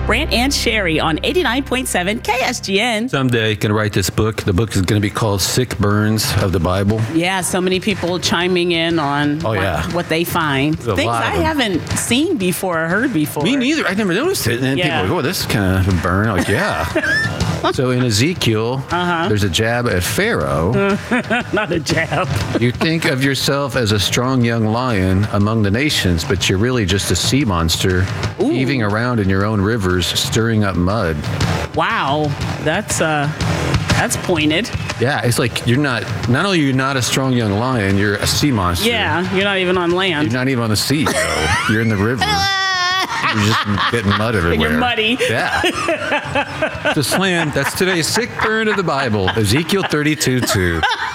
Brant and Sherry on 89.7 KSGN. Someday, going to write this book. The book is going to be called Sick Burns of the Bible. Yeah, so many people chiming in on what they find. There's a Things lot of I them. haven't seen before or heard before. Me neither. I never noticed it. And then people are like, oh, this is kind of a burn. I'm like, yeah. So in Ezekiel, there's a jab at Pharaoh. Not a jab. You think of yourself as a strong young lion among the nations, but you're really just a sea monster, heaving around in your own rivers, stirring up mud. Wow, that's pointed. Yeah, it's like not only are you not a strong young lion, you're a sea monster. Yeah, you're not even on land. You're not even on the sea, though. You're in the river. You're just getting mud everywhere. You're muddy. Yeah. The slam. That's today's sick burn of the Bible. Ezekiel 32:2.